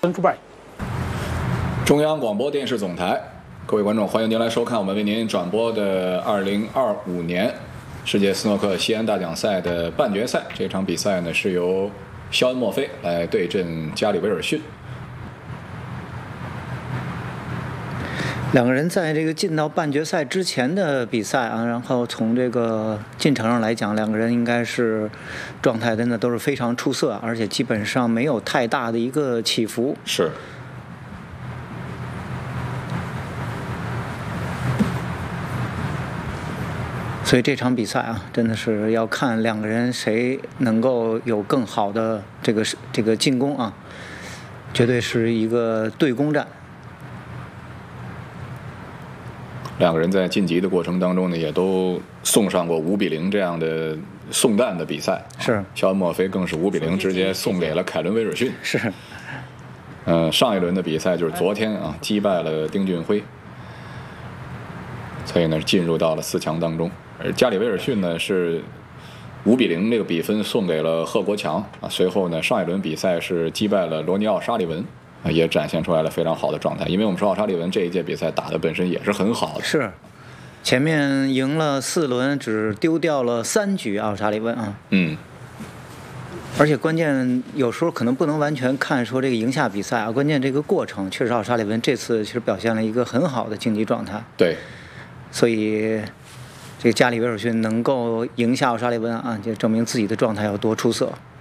分出败。 中央广播电视总台，各位观众，欢迎您来收看我们为您转播的2025年世界斯诺克西安大奖赛的半决赛。这场比赛呢是由肖恩·墨菲来对阵加里·威尔逊。 两个人在这个进到半决赛之前的比赛啊，然后从这个进程上来讲，两个人应该是状态真的都是非常出色，而且基本上没有太大的一个起伏。 是。 所以这场比赛啊，真的是要看两个人谁能够有更好的这个进攻啊，绝对是一个对攻战。 两个人在晋级的过程当中呢，也都送上过5-0这样的送蛋的比赛。 是， 肖恩·墨菲更是5-0直接送给了凯伦·威尔逊。 是。 上一轮的比赛就是昨天啊，击败了丁俊晖，所以呢进入到了4强当中。而加里·威尔逊呢是5-0这个比分送给了贺国强啊，随后呢上一轮比赛是击败了罗尼奥·沙利文。也展现出来了非常好的状态，因为我们说奥沙利文这一届比赛打的本身也是很好的， 是前面赢了4轮，只丢掉了3局，奥沙利文啊，而且关键有时候可能不能完全看说这个赢下比赛啊，关键这个过程确实奥沙利文这次其实表现了一个很好的竞技状态， 对， 所以这个加里·威尔逊能够赢下奥沙利文啊，就证明自己的状态有多出色。